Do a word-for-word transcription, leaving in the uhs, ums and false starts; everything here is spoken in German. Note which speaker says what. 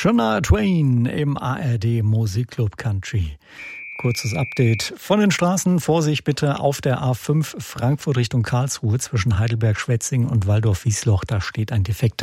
Speaker 1: Shania Twain im A R D Musikclub Country. Kurzes Update von den Straßen. Vorsicht bitte auf der A fünf Frankfurt Richtung Karlsruhe zwischen Heidelberg-Schwetzingen und Waldorf-Wiesloch. Da steht ein defekter